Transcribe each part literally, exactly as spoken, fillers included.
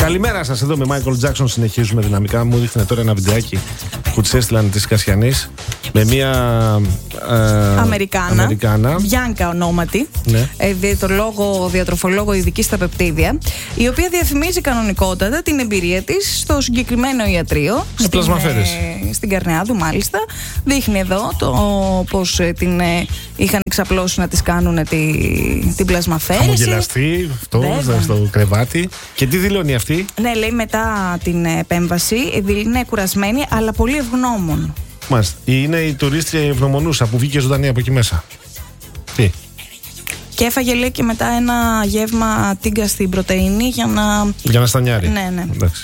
Καλημέρα σας, εδώ με Michael Jackson συνεχίζουμε δυναμικά. Μου δείχνει τώρα ένα βιντεάκι που της έστειλαν της Κασιανής με μια ε, Αμερικάνα, Αμερικάνα. Βιάνκα ονόματι, ναι. ε, διαιτολόγο, διατροφολόγο ειδική στα πεπτίδια, η οποία διαφημίζει κανονικότατα την εμπειρία της στο συγκεκριμένο ιατρείο. Σε πλασμαφέρες. Ε, στην Καρνεάδου, μάλιστα. Δείχνει εδώ το πώς ε, την ε, είχαν εξαπλώσει να της κάνουν τη, την πλασμαφέρεση. Χαμογελαστή, αυτό, στο κρεβάτι. Και τι δηλώνει αυτή? Ναι, λέει μετά την επέμβαση, είναι κουρασμένη αλλά πολύ ευγνώμων. Μάλιστα. Είναι η τουρίστρια ευγνωμονούσα που βγήκε ζωντανή από εκεί μέσα. Τι? Και έφαγε, λέει, και μετά ένα γεύμα τίγκα στην πρωτεΐνη για να... Για να στανιάρει. Ναι, ναι. Εντάξει.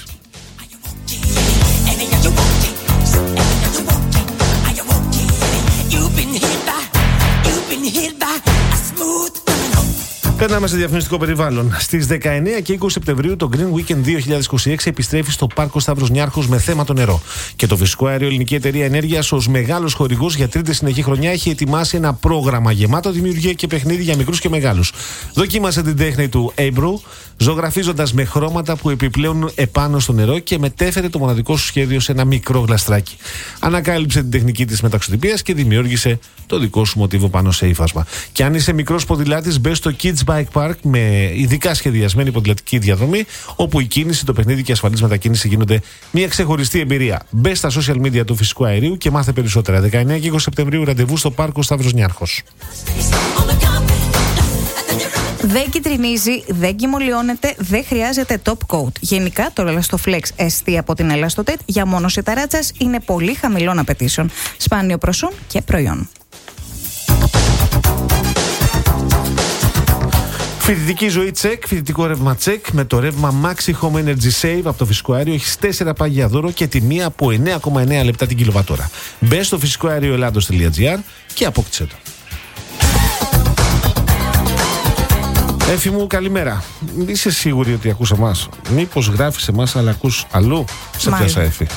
Περνάμε σε διαφημιστικό περιβάλλον. Στις δεκαεννέα και είκοσι Σεπτεμβρίου το Green Weekend δύο χιλιάδες είκοσι έξι επιστρέφει στο Πάρκο Σταύρος Νιάρχος με θέμα το νερό. Και το Φυσικό Αέριο Ελληνική Εταιρεία Ενέργειας, ως μεγάλος χορηγός για τρίτη συνεχή χρονιά, έχει ετοιμάσει ένα πρόγραμμα γεμάτο δημιουργία και παιχνίδι για μικρούς και μεγάλους. Δοκίμασε την τέχνη του Airbrew, ζωγραφίζοντας με χρώματα που επιπλέουν επάνω στο νερό και μετέφερε το μοναδικό σου σχέδιο σε ένα μικρό γλαστράκι. Ανακάλυψε την τεχνική της μεταξωτυπίας και δημιούργησε το δικό σου μοτίβο πάνω σε ύφασμα. Και αν είσαι μικρός ποδηλάτης, μπες στο Kids Bike Park με ειδικά σχεδιασμένη ποδηλατική διαδρομή, όπου η κίνηση, το παιχνίδι και η ασφαλής μετακίνηση γίνονται μια ξεχωριστή εμπειρία. Μπες στα social media του Φυσικού Αερίου και μάθε περισσότερα. δεκαεννέα και είκοσι Σεπτεμβρίου ραντεβού στο Πάρκο Σταύρος Νιάρχος. Δεν κυτρινίζει, δεν κυμολιώνεται, δεν χρειάζεται top coat. Γενικά το Elastoflex εστί από την Elastotet για μόνωση ταράτσας είναι πολύ χαμηλών απαιτήσεων. Σπάνιο προσόν και προϊόν. Φοιτητική ζωή τσεκ, φοιτητικό ρεύμα τσεκ με το ρεύμα Maxi Home Energy Save από το Φυσικό Αέριο. Έχεις τέσσερα πάγια δώρο και τιμή από εννέα κόμμα εννέα λεπτά την κιλοβατόρα. Μπες στο φυσικό αέριο ελλάδος τελεία τζι άρ και απόκτησε το. Έφη μου, καλημέρα. Είσαι σίγουρη ότι ακούς εμάς? Μήπως γράφεις εμάς αλλά ακούς αλλού? Σε πιάσα, Έφη.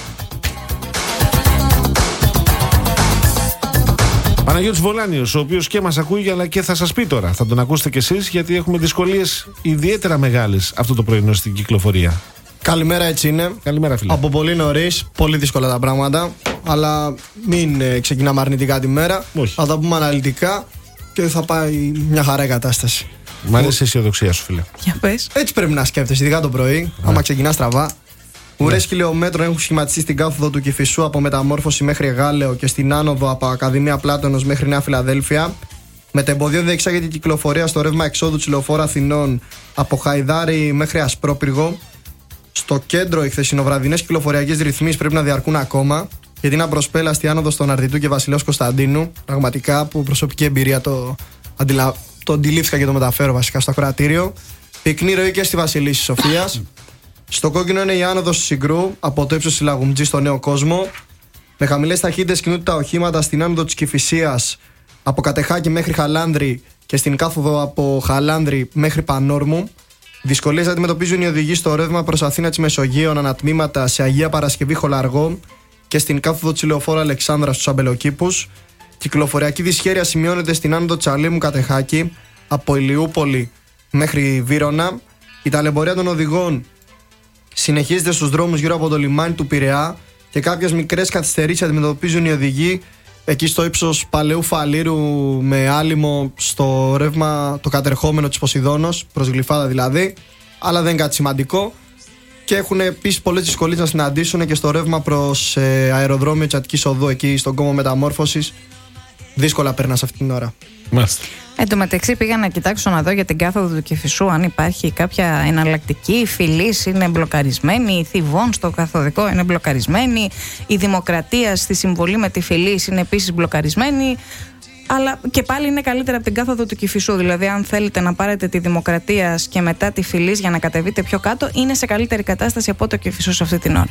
Παναγιώτης Βολάνιος, ο οποίος και μας ακούει αλλά και θα σας πει τώρα. Θα τον ακούσετε κι εσείς, γιατί έχουμε δυσκολίες ιδιαίτερα μεγάλες αυτό το πρωινό στην κυκλοφορία. Καλημέρα, έτσι είναι. Καλημέρα, φίλε. Από πολύ νωρίς, πολύ δύσκολα τα πράγματα. Αλλά μην ε, ξεκινάμε αρνητικά τη μέρα. Όχι. Θα τα πούμε αναλυτικά και θα πάει μια χαρά η κατάσταση. Μ' αρέσει η αισιοδοξία σου, φίλε. Για πες. Έτσι πρέπει να σκέφτεσαι, ειδικά το πρωί, yeah. άμα ξεκινά στραβά. Ουρές χιλιόμετρων έχουν σχηματιστεί στην κάθοδο του Κηφισού από Μεταμόρφωση μέχρι Γάλεο και στην άνοδο από Ακαδημία Πλάτωνος μέχρι Νέα Φιλαδέλφια. Μετεμποδίων διεξάγεται η κυκλοφορία στο ρεύμα εξόδου της Λεωφόρου Αθηνών από Χαϊδάρι μέχρι Ασπρόπυργο. Στο κέντρο, οι χθεσινοβραδινές κυκλοφοριακές ρυθμίσεις πρέπει να διαρκούν ακόμα, γιατί είναι απροσπέλαστη άνοδο στον Αρδιτού και Βασιλέως Κωνσταντίνου. Πραγματικά, από προσωπική εμπειρία το, αντιλα... το αντιλήφθηκα και το μεταφέρω βασικά στο ακροατήριο. Πυκνή ροή και στη Βασιλίσσης Σοφίας. Στο κόκκινο είναι η άνοδος του Συγκρού από το ύψος της Λαγουμτζή στο Νέο Κόσμο. Με χαμηλές ταχύτητες κινούνται τα οχήματα στην άνοδο της Κηφισίας από Κατεχάκη μέχρι Χαλάνδρη και στην κάθοδο από Χαλάνδρη μέχρι Πανόρμου. Δυσκολίες αντιμετωπίζουν οι οδηγοί στο ρεύμα προς Αθήνα της Μεσογείων ανατμήματα σε Αγία Παρασκευή Χολαργό και στην κάθοδο της Λεωφόρου Αλεξάνδρας στους Αμπελοκήπους. Κυκλοφοριακή δυσχέρεια σημειώνεται στην άνοδο Τσαλίμου Κατεχάκη από Ηλιούπολη μέχρι Βύρωνα. Η ταλαιπωρία των οδηγών συνεχίζεται στους δρόμους γύρω από το λιμάνι του Πειραιά και κάποιες μικρές καθυστερήσεις αντιμετωπίζουν οι οδηγοί εκεί στο ύψος Παλαιού Φαλήρου με άλυμο στο ρεύμα το κατερχόμενο της Ποσειδώνος, προς Γλυφάδα δηλαδή, αλλά δεν είναι κάτι σημαντικό. Και έχουν επίσης πολλές δυσκολίες να συναντήσουν και στο ρεύμα προς ε, αεροδρόμιο της Αττικής Οδού, εκεί στον κόμμα Μεταμόρφωσης. Δύσκολα περνάς αυτή την ώρα. Μάλιστα. Εν τω μεταξύ πήγα να κοιτάξω να δω για την κάθοδο του Κηφισού αν υπάρχει κάποια εναλλακτική. Η Φιλής είναι μπλοκαρισμένη, η Θηβών στο καθοδικό είναι μπλοκαρισμένη, η Δημοκρατία στη συμβολή με τη Φιλής είναι επίσης μπλοκαρισμένη. Αλλά και πάλι είναι καλύτερα από την κάθοδο του Κηφισού. Δηλαδή, αν θέλετε να πάρετε τη Δημοκρατία και μετά τη Φιλής για να κατεβείτε πιο κάτω, είναι σε καλύτερη κατάσταση από το Κηφισού σε αυτή την ώρα.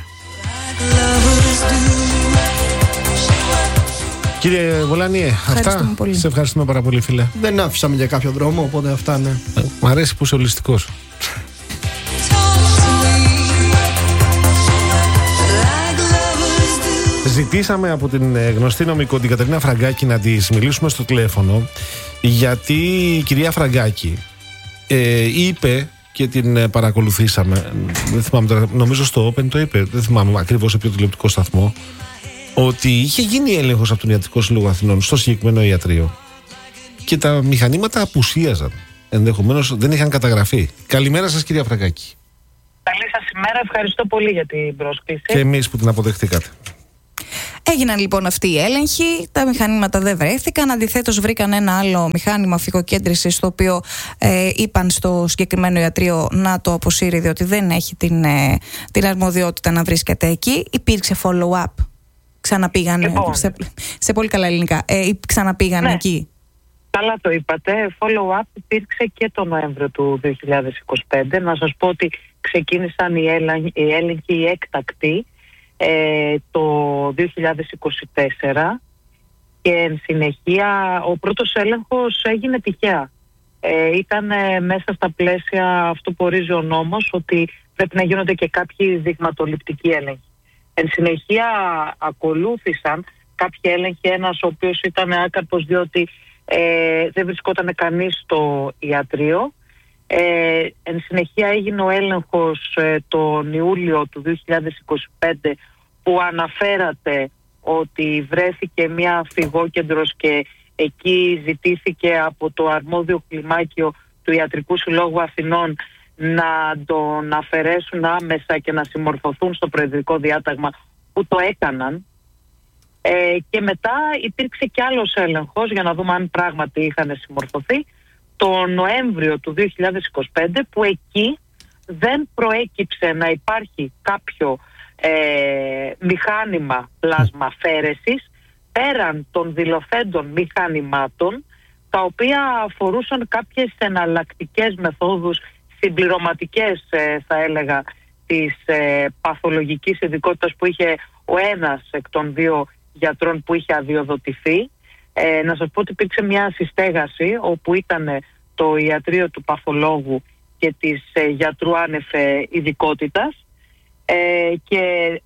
Κύριε Βολάνιε, αυτά. Πολύ. Σε ευχαριστούμε πάρα πολύ, φίλε. Δεν άφησαμε για κάποιο δρόμο, οπότε αυτά ναι. Μ' αρέσει που είσαι ολιστικός. Ζητήσαμε από την γνωστή νομικό, την Κατερίνα Φραγκάκη, να της μιλήσουμε στο τηλέφωνο, γιατί η κυρία Φραγκάκη ε, είπε και την ε, παρακολουθήσαμε. Δεν θυμάμαι τώρα, νομίζω στο Open το είπε, δεν θυμάμαι ακριβώς σε ποιο τηλεοπτικό σταθμό, ότι είχε γίνει έλεγχος από τον Ιατρικό Σύλλογο Αθηνών στο συγκεκριμένο ιατρείο και τα μηχανήματα απουσίαζαν. Ενδεχομένως δεν είχαν καταγραφεί. Καλημέρα σας, κυρία Φραγκάκη. Καλή σας ημέρα, ευχαριστώ πολύ για την πρόσκληση. Και εμείς που την αποδεχτήκατε. Έγιναν λοιπόν αυτοί οι έλεγχοι, τα μηχανήματα δεν βρέθηκαν. Αντιθέτως, βρήκαν ένα άλλο μηχάνημα φυγοκέντρησης, το οποίο ε, είπαν στο συγκεκριμένο ιατρείο να το αποσύρει, διότι δεν έχει την, ε, την αρμοδιότητα να βρίσκεται εκεί. Υπήρξε follow-up. Ξαναπήγαν. Λοιπόν. Σε, σε πολύ καλά ελληνικά. Ε, ξαναπήγαν ναι. εκεί. Καλά το είπατε. Follow-up υπήρξε και το Νοέμβριο του δύο χιλιάδες είκοσι πέντε. Να σας πω ότι ξεκίνησαν οι, έλα, οι έλεγχοι οι έκτακτοι ε, το δύο χιλιάδες είκοσι τέσσερα και εν συνεχεία ο πρώτος έλεγχος έγινε τυχαία. Ε, ήταν ε, μέσα στα πλαίσια αυτό που ορίζει ο νόμος, ότι πρέπει να γίνονται και κάποιοι δειγματοληπτικοί έλεγχοι. Εν συνεχεία ακολούθησαν κάποιοι έλεγχοι, ένας ο οποίος ήταν άκαρπος διότι ε, δεν βρισκόταν κανείς στο ιατρείο. Ε, εν συνεχεία έγινε ο έλεγχος ε, τον Ιούλιο του δύο χιλιάδες είκοσι πέντε που αναφέρατε ότι βρέθηκε μια φυγόκεντρος και εκεί ζητήθηκε από το αρμόδιο κλιμάκιο του Ιατρικού Συλλόγου Αθηνών να τον αφαιρέσουν άμεσα και να συμμορφωθούν στο προεδρικό διάταγμα, που το έκαναν. Ε, και μετά υπήρξε κι άλλος έλεγχος για να δούμε αν πράγματι είχαν συμμορφωθεί το Νοέμβριο του δύο χιλιάδες είκοσι πέντε, που εκεί δεν προέκυψε να υπάρχει κάποιο ε, μηχάνημα πλασμαφέρεσης πέραν των δηλωθέντων μηχανημάτων, τα οποία αφορούσαν κάποιες εναλλακτικές μεθόδους, συμπληρωματικές ε, θα έλεγα, της ε, παθολογικής ειδικότητας που είχε ο ένας εκ των δύο γιατρών που είχε αδειοδοτηθεί. Ε, να σας πω ότι υπήρξε μια συστέγαση όπου ήταν το ιατρείο του παθολόγου και της ε, γιατρού άνευ ειδικότητας ε, και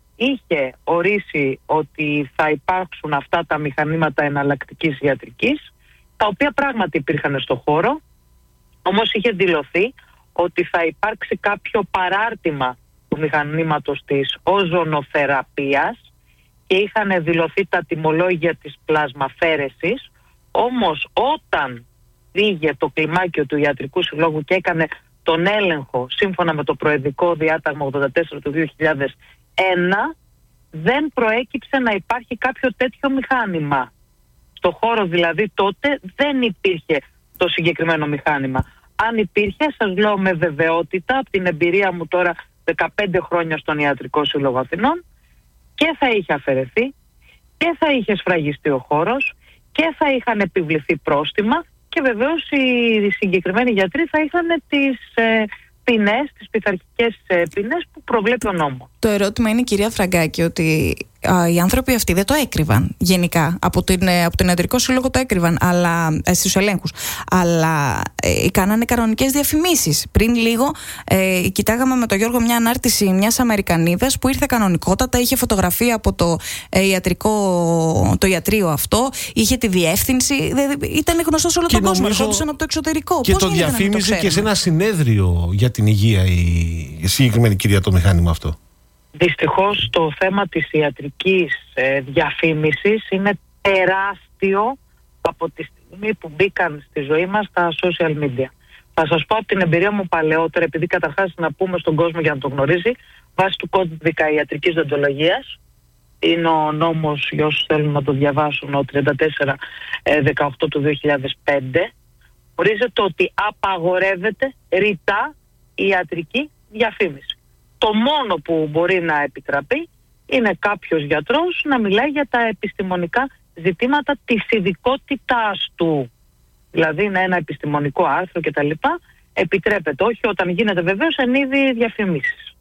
είχε ορίσει ότι θα υπάρξουν αυτά τα μηχανήματα εναλλακτικής ιατρικής, τα οποία πράγματι υπήρχαν στο χώρο, όμως είχε δηλωθεί ότι θα υπάρξει κάποιο παράρτημα του μηχανήματος της οζονοθεραπείας και είχαν δηλωθεί τα τιμολόγια της πλασμαφέρεσης. Όμως όταν πήγε το κλιμάκιο του Ιατρικού Συλλόγου και έκανε τον έλεγχο σύμφωνα με το προεδρικό διάταγμα ογδόντα τέσσερα του δύο χιλιάδες ένα, δεν προέκυψε να υπάρχει κάποιο τέτοιο μηχάνημα. Στο χώρο δηλαδή τότε δεν υπήρχε το συγκεκριμένο μηχάνημα. Αν υπήρχε, σας λέω με βεβαιότητα, από την εμπειρία μου τώρα δεκαπέντε χρόνια στον Ιατρικό Σύλλογο Αθηνών, και θα είχε αφαιρεθεί και θα είχε σφραγιστεί ο χώρος και θα είχαν επιβληθεί πρόστιμα και βεβαίως οι συγκεκριμένοι γιατροί θα είχαν τις ε, ποινές, τις πειθαρχικές ε, ποινές που προβλέπει ο νόμος. Το ερώτημα είναι, κυρία Φραγκάκη, ότι α, οι άνθρωποι αυτοί δεν το έκρυβαν γενικά. Από, την, από τον Ιατρικό Σύλλογο το έκρυβαν, αλλά, ε, στους ελέγχους. Αλλά ε, κάνανε κανονικές διαφημίσεις. Πριν λίγο ε, κοιτάγαμε με τον Γιώργο μια ανάρτηση μιας Αμερικανίδας που ήρθε κανονικότατα, είχε φωτογραφία από το, ε, ιατρικό, το ιατρείο αυτό, είχε τη διεύθυνση. Δε, ήταν γνωστό σε όλο τον κόσμο. Ερχόντουσαν από το εξωτερικό. Και πώς το διαφήμιζε και σε ένα συνέδριο για την υγεία η συγκεκριμένη κυρία το μηχάνημα αυτό. Δυστυχώς το θέμα της ιατρικής ε, διαφήμισης είναι τεράστιο από τη στιγμή που μπήκαν στη ζωή μας τα social media. Θα σας πω από την εμπειρία μου παλαιότερα, επειδή καταρχάς να πούμε στον κόσμο για να το γνωρίζει, βάσει του κώδικα ιατρικής δοντολογίας, είναι ο νόμος, για όσους θέλουν να το διαβάσουν, ο τριάντα τέσσερα δεκαοκτώ του δύο χιλιάδες πέντε, ορίζεται ότι απαγορεύεται ρητά η ιατρική διαφήμιση. Το μόνο που μπορεί να επιτραπεί είναι κάποιος γιατρός να μιλάει για τα επιστημονικά ζητήματα της ειδικότητάς του. Δηλαδή είναι ένα επιστημονικό άρθρο κτλ. Επιτρέπεται, όχι όταν γίνεται βεβαίως εν είδη διαφημίσεις.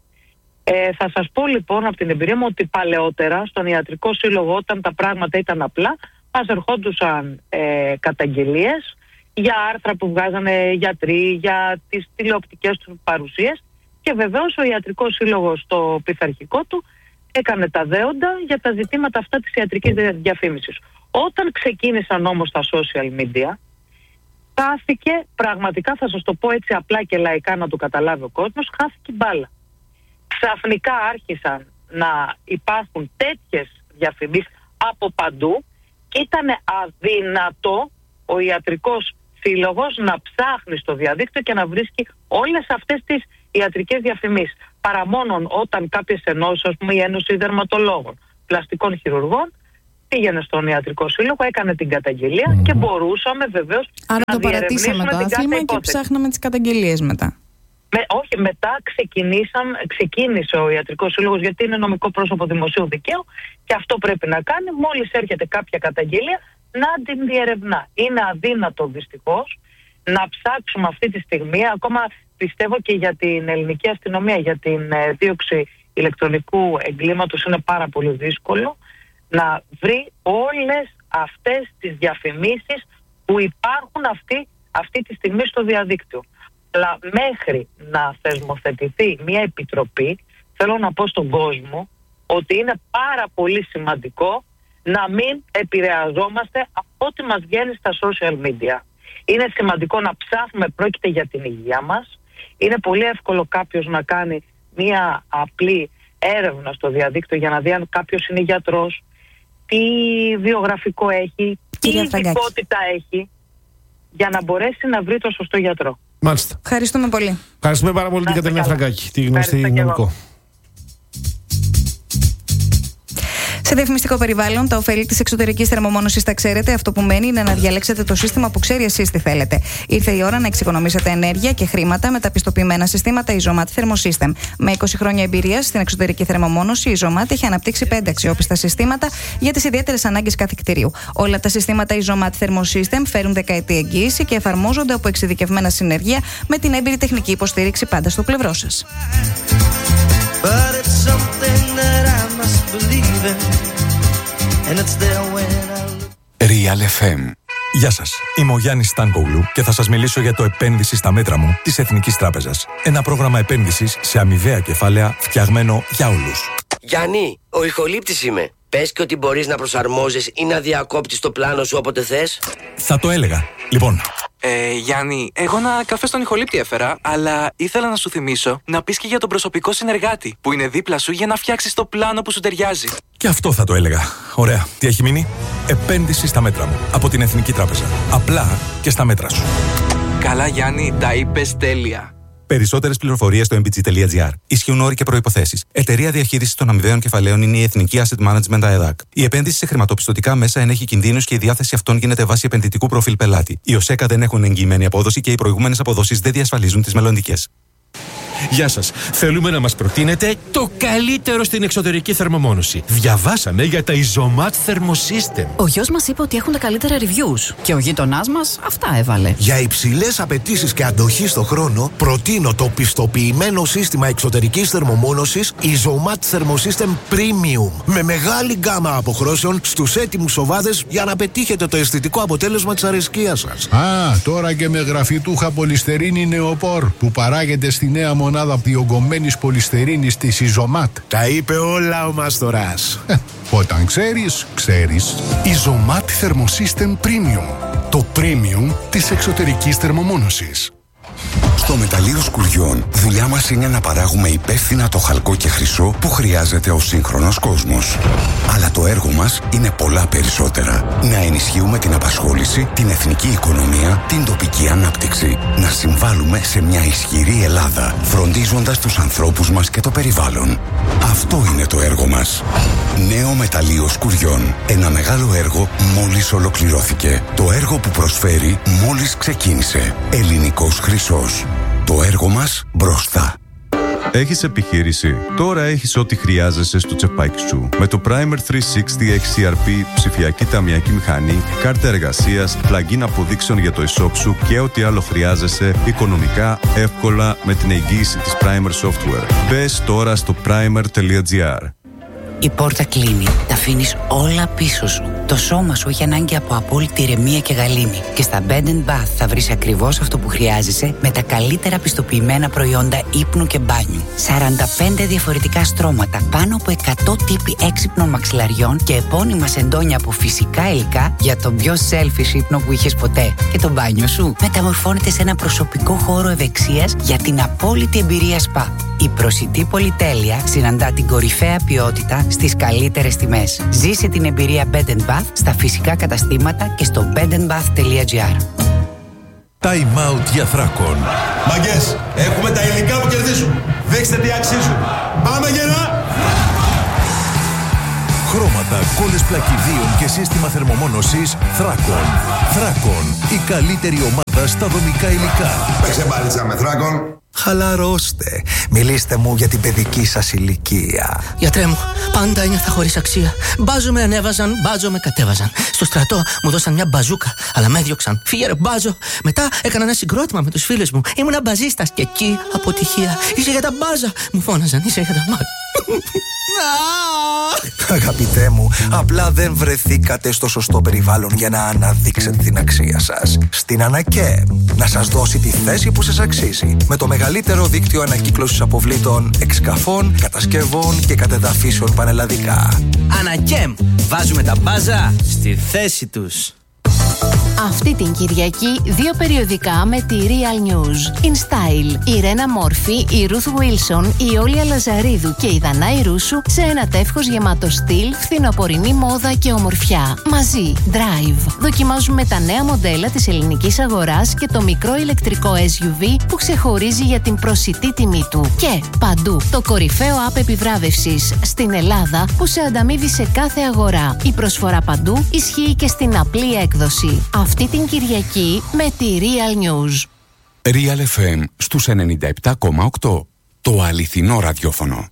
Ε, θα σας πω λοιπόν από την εμπειρία μου ότι παλαιότερα στον Ιατρικό Σύλλογο, όταν τα πράγματα ήταν απλά, μας ερχόντουσαν ε, καταγγελίες για άρθρα που βγάζανε γιατροί, για τις τηλεοπτικές του παρουσίες. Και βεβαίως ο Ιατρικός Σύλλογος στο πειθαρχικό του έκανε τα δέοντα για τα ζητήματα αυτά της ιατρικής διαφήμισης. Όταν ξεκίνησαν όμως τα social media, χάθηκε, πραγματικά θα σας το πω έτσι απλά και λαϊκά να το καταλάβει ο κόσμος, χάθηκε μπάλα. Ξαφνικά άρχισαν να υπάρχουν τέτοιες διαφημίσεις από παντού και ήταν αδύνατο ο ιατρικός σύλλογος να ψάχνει στο διαδίκτυο και να βρίσκει όλες αυτές τις ιατρικές διαφημίσεις. Παρά μόνον όταν κάποιες ενώσεις, ας πούμε η Ένωση Δερματολόγων, Πλαστικών Χειρουργών, πήγαινε στον ιατρικό σύλλογο, έκανε την καταγγελία mm. και μπορούσαμε βεβαίως Άρα να το παρατήσαμε το άθλημα και ψάχναμε τις καταγγελίες μετά. Με, όχι, μετά ξεκίνησε ο Ιατρικός Σύλλογος, γιατί είναι νομικό πρόσωπο δημοσίου δικαίου και αυτό πρέπει να κάνει μόλις έρχεται κάποια καταγγελία να την διερευνά. Είναι αδύνατο δυστυχώς να ψάξουμε αυτή τη στιγμή, ακόμα πιστεύω και για την ελληνική αστυνομία, για την ε, δίωξη ηλεκτρονικού εγκλήματος είναι πάρα πολύ δύσκολο να βρει όλες αυτές τις διαφημίσεις που υπάρχουν αυτή, αυτή τη στιγμή στο διαδίκτυο. Αλλά μέχρι να θεσμοθετηθεί μια επιτροπή, θέλω να πω στον κόσμο ότι είναι πάρα πολύ σημαντικό να μην επηρεαζόμαστε από ό,τι μας βγαίνει στα social media. Είναι σημαντικό να ψάχνουμε, πρόκειται για την υγεία μας. Είναι πολύ εύκολο κάποιος να κάνει μια απλή έρευνα στο διαδίκτυο για να δει αν κάποιος είναι γιατρός, τι βιογραφικό έχει, τι ειδικότητα έχει, για να μπορέσει να βρει το σωστό γιατρό. Μάλιστα. Ευχαριστούμε πολύ. Ευχαριστούμε πάρα πολύ την Κατερίνα Φραγκάκη, τη γνωστή νομικό. Σε διαφημιστικό περιβάλλον, τα ωφέλη της εξωτερικής θερμομόνωσης τα ξέρετε. Αυτό που μένει είναι να διαλέξετε το σύστημα που ξέρει εσείς τι θέλετε. Ήρθε η ώρα να εξοικονομήσετε ενέργεια και χρήματα με τα πιστοποιημένα συστήματα Isomat Thermosystem. Με είκοσι χρόνια εμπειρίας στην εξωτερική θερμομόνωση, η Isomat έχει αναπτύξει πέντε αξιόπιστα συστήματα για τις ιδιαίτερες ανάγκες κάθε κτηρίου. Όλα τα συστήματα Isomat Thermosystem φέρουν δεκαετή εγγύηση και εφαρμόζονται από εξειδικευμένα συνεργεία με την έμπειρη τεχνική υποστήριξη πάντα στο πλευρό σας. Real εφ εμ. Γεια σας, είμαι ο Γιάννης Στάνκογλου και θα σας μιλήσω για το επένδυση στα μέτρα μου της Εθνικής Τράπεζας. Ένα πρόγραμμα επένδυσης σε αμοιβαία κεφάλαια φτιαγμένο για όλους. Γιάννη, ο ηχολήπτης είμαι. Πες και ότι μπορείς να προσαρμόζεις ή να διακόπτεις το πλάνο σου όποτε θες. Θα το έλεγα. Λοιπόν. Ε, Γιάννη, εγώ ένα καφέ στον ηχολήπτη έφερα, αλλά ήθελα να σου θυμίσω να πεις και για τον προσωπικό συνεργάτη που είναι δίπλα σου για να φτιάξεις το πλάνο που σου ταιριάζει. Και αυτό θα το έλεγα. Ωραία. Τι έχει μείνει? Επένδυση στα μέτρα μου από την Εθνική Τράπεζα. Απλά και στα μέτρα σου. Καλά, Γιάννη, τα είπες τέλεια. Περισσότερες πληροφορίες στο εμ μπι τζι τελεία τζι άρ. Ισχύουν όροι και προϋποθέσεις. Εταιρεία διαχείρισης των αμοιβαίων κεφαλαίων είναι η Εθνική Asset Management ΑΕΔΑΚ. Η επένδυση σε χρηματοπιστωτικά μέσα ενέχει κινδύνους και η διάθεση αυτών γίνεται βάσει επενδυτικού προφίλ πελάτη. Οι ΟΣΕΚΑ δεν έχουν εγγυημένη απόδοση και οι προηγούμενες αποδόσεις δεν διασφαλίζουν τις μελλοντικές. Γεια σας. Θέλουμε να μας προτείνετε το καλύτερο στην εξωτερική θερμομόνωση. Διαβάσαμε για τα Isomat Thermosystem. Ο γιος μας είπε ότι έχουν τα καλύτερα reviews και ο γείτονάς μας αυτά έβαλε. Για υψηλές απαιτήσεις και αντοχή στο χρόνο, προτείνω το πιστοποιημένο σύστημα εξωτερικής θερμομόνωσης Isomat Thermosystem Premium. Με μεγάλη γκάμα αποχρώσεων στους έτοιμους σοβάδες για να πετύχετε το αισθητικό αποτέλεσμα της αρεσκίας σας. Α, τώρα και με γραφιτούχα πολυστερίνη νεοπόρ που παράγεται στη νέα μονάδα διογκωμένης πολυστερίνης της Isomat. Τα είπε όλα ο Μάστορας. Όταν ξέρεις, ξέρεις. Isomat Thermosystem Premium. Το premium της εξωτερικής θερμομόνωσης. Στο μεταλλείο σκουριών, δουλειά μας είναι να παράγουμε υπεύθυνα το χαλκό και χρυσό που χρειάζεται ο σύγχρονος κόσμος. Αλλά το έργο μας είναι πολλά περισσότερα. Να ενισχύουμε την απασχόληση, την εθνική οικονομία, την τοπική ανάπτυξη. Να συμβάλλουμε σε μια ισχυρή Ελλάδα, φροντίζοντας τους ανθρώπους μας και το περιβάλλον. Αυτό είναι το έργο μας. Νέο μεταλλείο σκουριών. Ένα μεγάλο έργο μόλις ολοκληρώθηκε. Το έργο που προσφέρει μόλις ξεκίνησε. Ελληνικός χρυσός. Το έργο μας μπροστά. Έχεις επιχείρηση? Τώρα έχεις ό,τι χρειάζεσαι στο τσεπάκι σου. Με το Primer τριακόσια εξήντα εξ σι αρ πι, ψηφιακή ταμιακή μηχανή, κάρτα εργασίας, plugin αποδείξεων για το e-shop σου και ό,τι άλλο χρειάζεσαι οικονομικά, εύκολα με την εγγύηση της Primer Software. Μπες τώρα στο primer τελεία τζι άρ. Η πόρτα κλείνει, τα αφήνεις όλα πίσω σου. Το σώμα σου έχει ανάγκη από απόλυτη ηρεμία και γαλήνη. Και στα Bed and Bath θα βρεις ακριβώς αυτό που χρειάζεσαι με τα καλύτερα πιστοποιημένα προϊόντα ύπνου και μπάνιου. σαράντα πέντε διαφορετικά στρώματα, πάνω από εκατό τύποι έξυπνων μαξιλαριών και επώνυμα σεντόνια από φυσικά υλικά για τον πιο selfish ύπνο που είχες ποτέ. Και το μπάνιο σου μεταμορφώνεται σε ένα προσωπικό χώρο ευεξίας για την απόλυτη εμπειρία σπα. Η προσιτή πολυτέλεια συναντά την κορυφαία ποιότητα στις καλύτερες τιμές. Ζήσε την εμπειρία Bed and Bath στα φυσικά καταστήματα και στο bed and bath τελεία gr. Time out για Θράκον. Μαγκές, έχουμε τα υλικά που κερδίζουν. Δείξτε τι αξίζουν. Πάμε γερά! Χρώματα, κόλλες πλακιδίων και σύστημα θερμομόνωσης Θράκον. Θράκον, η καλύτερη ομάδα στα δομικά υλικά. Παίξε μπάλιτσα με Θράκον. Χαλαρώστε. Μιλήστε μου για την παιδική σας ηλικία. Γιατρέ μου, πάντα ένιωθα χωρίς αξία. Μπάζο με ανέβαζαν, μπάζο με κατέβαζαν. Στο στρατό μου δώσαν μια μπαζούκα, αλλά με έδιωξαν. Φύγε ρε μπάζο. Μετά έκανα ένα συγκρότημα με τους φίλους μου. Ήμουνα μπαζίστας και εκεί αποτυχία. Είσαι για τα μπάζα, μου φώναζαν. Είσαι για τα μπάζα. Αγαπητέ μου, απλά δεν βρεθήκατε στο σωστό περιβάλλον για να αναδείξετε την αξία σας. Στην Ανακέμ, να σας δώσει τη θέση που σας αξίζει. Με το μεγαλύτερο δίκτυο ανακύκλωσης αποβλήτων, εξκαφών, κατασκευών και κατεδαφίσεων πανελλαδικά. Ανακέμ, βάζουμε τα μπάζα στη θέση τους. Αυτή την Κυριακή δύο περιοδικά με τη Real News. In Style, η Ρένα Μόρφη, η Ruth Wilson, η Όλια Λαζαρίδου και η Δανάη Ρούσου σε ένα τεύχος γεμάτο στυλ, φθινοπορεινή μόδα και ομορφιά. Μαζί, Drive. Δοκιμάζουμε τα νέα μοντέλα της ελληνικής αγοράς και το μικρό ηλεκτρικό ες γιου βι που ξεχωρίζει για την προσιτή τιμή του. Και παντού, το κορυφαίο app επιβράβευσης στην Ελλάδα που σε ανταμείβει σε κάθε αγορά. Η προσφορά παντού ισχύει και στην απλή έκδοση. Αυτή την Κυριακή με τη Real News. Real εφ εμ στους ενενήντα επτά κόμμα οκτώ. Το αληθινό ραδιόφωνο.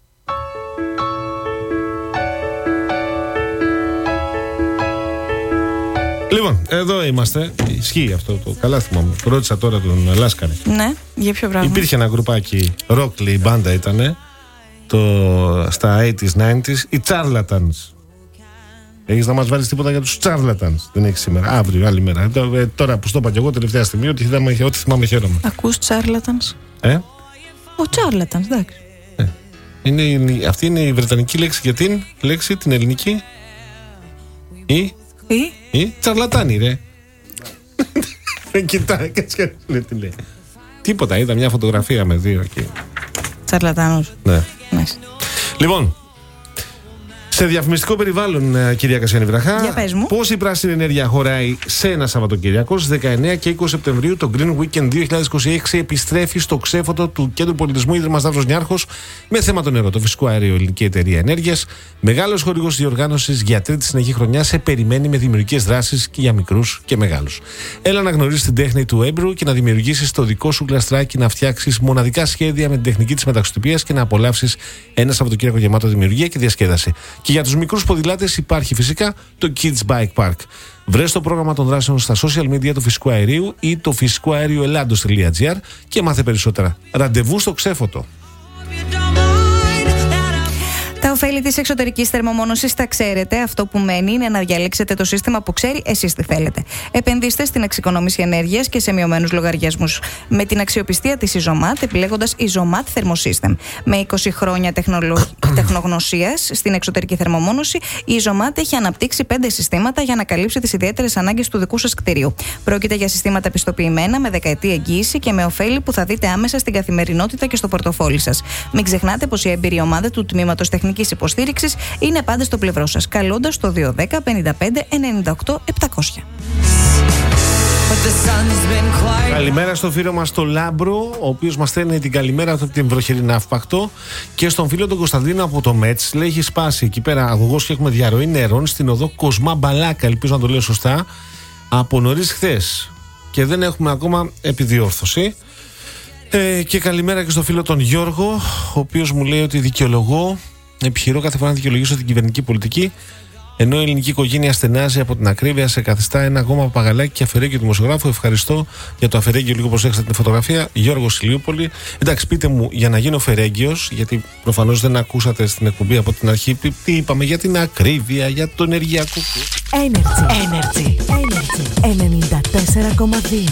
Λοιπόν, εδώ είμαστε. Ισχύει αυτό το. Καλά θυμάμαι. Ρώτησα τώρα τον Λάσκαρη. Ναι, για ποιο πράγμα? Υπήρχε ένα γκρουπάκι rock, λέει, η μπάντα ήτανε το, στα ογδόντα, ενενήντα, οι Charlatans. Έχεις να μας βάλεις τίποτα για τους Charlatans? Δεν έχεις σήμερα, αύριο, άλλη μέρα. Ε, τώρα που στο είπα και εγώ τελευταία στιγμή, ότι θυμάμαι, ό,τι θυμάμαι χαίρομαι. Ακούς Charlatans? Ε? Ο Charlatans, εντάξει. Ε. Είναι, αυτή είναι η βρετανική λέξη για την λέξη, την ελληνική. Ή? Ή? Ή? Τσαρλατάνι, ρε. Δεν κοιτάει, κάτσε τι λέει. Τίποτα, είδα μια φωτογραφία με δύο εκεί. Τσαρλατάνος. Ναι. Μάλιστα. Λοιπόν, σε διαφημιστικό περιβάλλον, κυρία Κασιάνη Βραχά, πώς η πράσινη ενέργεια χωράει σε ένα Σαββατοκύριακο? Στις δεκαεννέα και είκοσι Σεπτεμβρίου το Green Weekend δύο χιλιάδες είκοσι έξι επιστρέφει στο ξέφωτο του Κέντρου Πολιτισμού Ίδρυμα Σταύρος Νιάρχος με θέμα το νερό. Το φυσικό αέριο, ελληνική εταιρεία ενέργειας, μεγάλος χορηγός διοργάνωσης για τρίτη συνεχή χρονιά, σε περιμένει με δημιουργικές δράσεις και για μικρούς και μεγάλους. Έλα να γνωρίσεις την τέχνη του έμπρου και να δημιουργήσεις το δικό σου κλαστράκι, να φτιάξεις μοναδικά σχέδια με την τεχνική της μεταξωτυπίας και να απολαύσεις ένα Σαββατοκύριακο γεμάτο δημιουργία και διασκέδαση. Και για τους μικρούς ποδηλάτες υπάρχει φυσικά το Kids Bike Park. Βρες το πρόγραμμα των δράσεων στα social media του Φυσικού Αερίου ή το φυσικό αέριο ελλάδος τελεία τζι άρ και μάθε περισσότερα. Ραντεβού στο ξέφωτο. Τα ωφέλη της εξωτερικής θερμομόνωσης τα ξέρετε. Αυτό που μένει είναι να διαλέξετε το σύστημα που ξέρει εσείς τι θέλετε. Επενδύστε στην εξοικονόμηση ενέργειας και σε μειωμένους λογαριασμούς. Με την αξιοπιστία της Isomat, επιλέγοντας Isomat Thermosystem. Με είκοσι χρόνια τεχνολο... τεχνογνωσίας στην εξωτερική θερμομόνωση, η Isomat έχει αναπτύξει πέντε συστήματα για να καλύψει τις ιδιαίτερες ανάγκες του δικού σας κτηρίου. Πρόκειται για συστήματα πιστοποιημένα με δεκαετή εγγύηση και με ωφέλη που θα δείτε άμεσα στην καθημερινότητα και στο πορτοφόλι σας. Μην ξεχνάτε πως η έμπειρη ομάδα του τμήματος τεχνικής υποστήριξης είναι πάντα στο πλευρό σας, καλώντας το δύο ένα μηδέν πέντε πέντε ενενήντα οκτώ επτακόσια. Καλημέρα στο φίλο μας το Λάμπρο, ο οποίος μας στέλνει την καλημέρα από την βροχερή Ναύπακτο, και στον φίλο τον Κωνσταντίνο από το Μέτς. Λέει: έχει σπάσει εκεί πέρα αγωγός και έχουμε διαρροή νερών στην οδό Κοσμά Μπαλάκα. Ελπίζω να το λέω σωστά. Από νωρίς χθες και δεν έχουμε ακόμα επιδιόρθωση. Ε, και καλημέρα και στο φίλο τον Γιώργο, ο οποίος μου λέει ότι δικαιολογώ, επιχειρώ κάθε φορά να δικαιολογήσω την κυβερνητική πολιτική Ενώ η ελληνική οικογένεια στενάζει από την ακρίβεια, σε καθιστά ένα ακόμα παπαγαλάκι και αφαιρέγγιο δημοσιογράφου. Ευχαριστώ για το αφαιρέγγιο, λίγο προσέξτε την φωτογραφία. Γιώργος Ηλιούπολη. Εντάξει, πείτε μου, για να γίνω φερέγγιος, γιατί προφανώς δεν ακούσατε στην εκπομπή από την αρχή, τι είπαμε για την ακρίβεια, για το ενεργειακό. Energy. Energy. Energy. ενενήντα τέσσερα κόμμα δύο.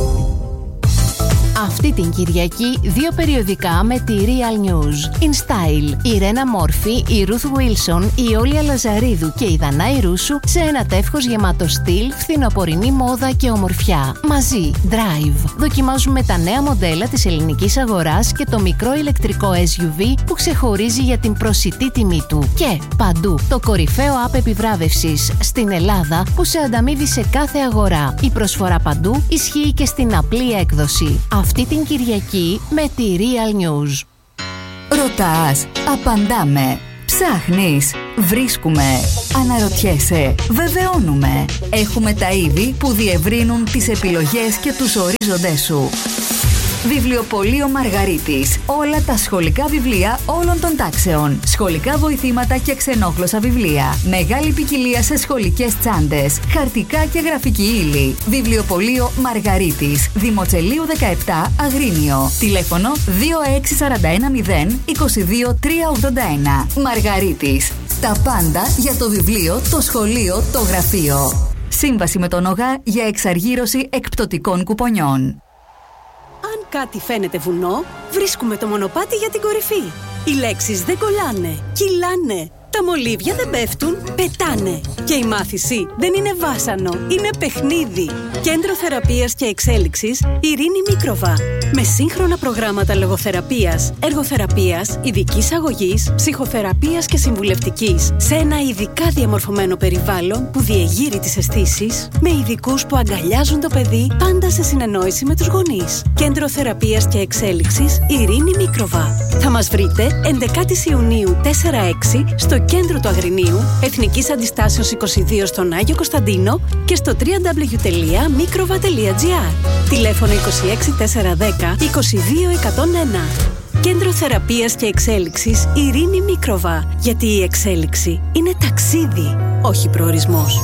Αυτή την Κυριακή δύο περιοδικά με τη Real News. In Style, η Ρένα Μόρφη, η Ruth Wilson, η Όλια Λαζαρίδου και η Δανάη Ρούσου σε ένα τεύχος γεμάτο στυλ, φθινοπορεινή μόδα και ομορφιά. Μαζί, Drive. Δοκιμάζουμε τα νέα μοντέλα της ελληνικής αγοράς και το μικρό ηλεκτρικό ες γιου βι που ξεχωρίζει για την προσιτή τιμή του. Και παντού, το κορυφαίο app επιβράβευσης στην Ελλάδα που σε ανταμείβει σε κάθε αγορά. Η προσφορά παντού ισχύει και στην απλή έκδοση. Αυτή την Κυριακή με τη Real News. Ρωτάς, απαντάμε. Ψάχνεις, βρίσκουμε. Αναρωτιέσαι, βεβαιώνουμε. Έχουμε τα είδη που διευρύνουν τις επιλογές και τους ορίζοντές σου. Βιβλιοπωλείο Μαργαρίτης. Όλα τα σχολικά βιβλία όλων των τάξεων. Σχολικά βοηθήματα και ξενόγλωσσα βιβλία. Μεγάλη ποικιλία σε σχολικές τσάντες. Χαρτικά και γραφική ύλη. Βιβλιοπωλείο Μαργαρίτης. Δημοτσελείου δεκαεπτά, Αγρίνιο. Τηλέφωνο δύο έξι τέσσερα ένα μηδέν είκοσι δύο τριακόσια ογδόντα ένα. Μαργαρίτης. Τα πάντα για το βιβλίο, το σχολείο, το γραφείο. Σύμβαση με τον ΟΓΑ για εξαργύρωση εκπτωτικών κουπονιών. Αν κάτι φαίνεται βουνό, βρίσκουμε το μονοπάτι για την κορυφή. Οι λέξεις δεν κολλάνε, κυλάνε. Τα μολύβια δεν πέφτουν, πετάνε. Και η μάθηση δεν είναι βάσανο, είναι παιχνίδι. Κέντρο Θεραπείας και Εξέλιξης Ειρήνη Μίκροβα. Με σύγχρονα προγράμματα λογοθεραπείας, εργοθεραπείας, ειδικής αγωγής, ψυχοθεραπείας και συμβουλευτικής. Σε ένα ειδικά διαμορφωμένο περιβάλλον που διεγείρει τις αισθήσεις, με ειδικούς που αγκαλιάζουν το παιδί, πάντα σε συνεννόηση με τους γονείς. Κέντρο Θεραπείας και Εξέλιξης Ειρήνη Μίκροβα. Θα μας βρείτε έντεκα Ιουνίου τέσσερα έξι στο κέντρο του Αγρινίου, Εθνικής Αντιστάσεως είκοσι δύο στον Άγιο Κωνσταντίνο και στο double-u double-u double-u τελεία mikrova τελεία gr. Τηλέφωνο είκοσι έξι τετρακόσια δέκα είκοσι δύο εκατόν ένα. Κέντρο Θεραπείας και Εξέλιξης Ειρήνη Μίκροβα. Γιατί η εξέλιξη είναι ταξίδι, όχι προορισμός.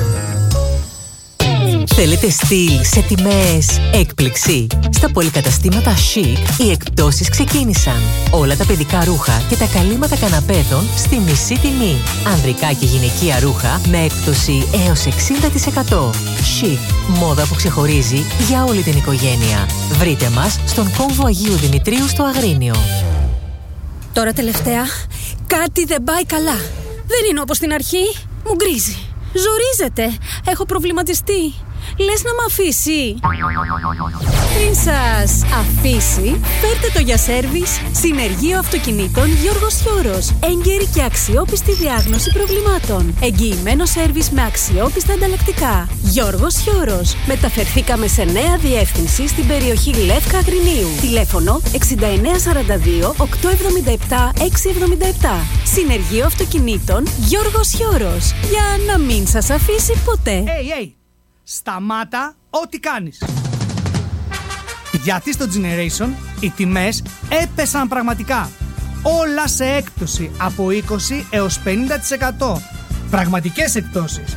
Θέλετε στυλ σε τιμές έκπληξη? Στα πολυκαταστήματα Chic οι εκπτώσεις ξεκίνησαν. Όλα τα παιδικά ρούχα και τα καλύματα καναπέδων στη μισή τιμή. Ανδρικά και γυναικεία ρούχα με έκπτωση έως εξήντα τοις εκατό. Chic, μόδα που ξεχωρίζει για όλη την οικογένεια. Βρείτε μας στον κόμβο Αγίου Δημητρίου στο Αγρίνιο. Τώρα τελευταία, κάτι δεν πάει καλά. Δεν είναι όπως στην αρχή. Μου γκρίζει. Ζορίζεται. Έχω προβληματιστεί. Λες να μ' αφήσει? Πριν σας αφήσει, φέρτε το για σέρβις Συνεργείο Αυτοκινήτων Γιώργος Χιώρος. Έγκαιρη και αξιόπιστη διάγνωση προβλημάτων. Εγγυημένο σέρβις με αξιόπιστα ανταλλακτικά. Γιώργος Χιώρος. Μεταφερθήκαμε σε νέα διεύθυνση στην περιοχή Λεύκα Αγρινίου. Τηλέφωνο εξήντα εννέα σαράντα δύο οκτακόσια εβδομήντα επτά εξακόσια εβδομήντα επτά. Συνεργείο Αυτοκινήτων Γιώργος Χιώρος. Για να μην σας αφήσει ποτέ. Hey, hey. Σταμάτα ό,τι κάνεις. Γιατί στο Generation οι τιμές έπεσαν πραγματικά. Όλα σε έκπτωση από είκοσι έως πενήντα τοις εκατό. Πραγματικές εκπτώσεις.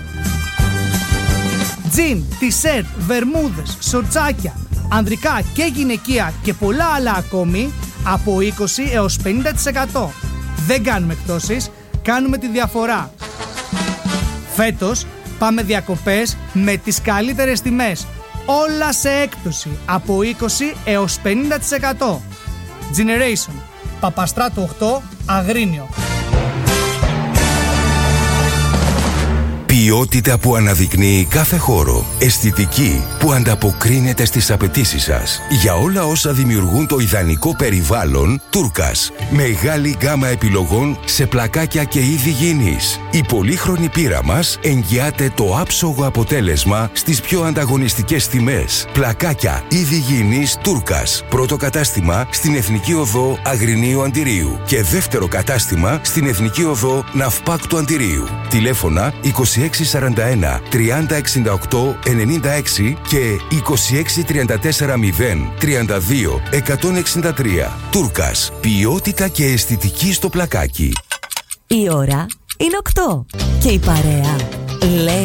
Τζιν, τισέρτ, βερμούδες, σορτσάκια, ανδρικά και γυναικεία και πολλά άλλα ακόμη από είκοσι έως πενήντα τοις εκατό. Δεν κάνουμε εκπτώσεις, κάνουμε τη διαφορά. Φέτος πάμε διακοπές με τις καλύτερες τιμές. Όλα σε έκπτωση από είκοσι έως πενήντα τοις εκατό. Generation, Παπαστράτου οκτώ, Αγρίνιο. Ποιότητα που αναδεικνύει κάθε χώρο. Αισθητική που ανταποκρίνεται στις απαιτήσεις σας. Για όλα όσα δημιουργούν το ιδανικό περιβάλλον, Τούρκας. Μεγάλη γκάμα επιλογών σε πλακάκια και είδη γήινης. Η πολύχρονη πείρα μας εγγυάται το άψογο αποτέλεσμα στις πιο ανταγωνιστικές τιμές. Πλακάκια, είδη γήινης Τούρκας. Πρώτο κατάστημα στην Εθνική Οδό Αγρινίου Αντιρίου και δεύτερο κατάστημα στην Εθνική Οδό Ναυπάκτου Αντιρίου. Τηλέφωνα είκοσι έξι σαράντα ένα τριάντα εξήντα οκτώ ενενήντα έξι και είκοσι έξι τριάντα τέσσερα μηδέν τριάντα δύο εκατόν εξήντα τρία. Τούρκας. Ποιότητα και αισθητική στο πλακάκι. Η ώρα είναι οκτώ και η παρέα λέει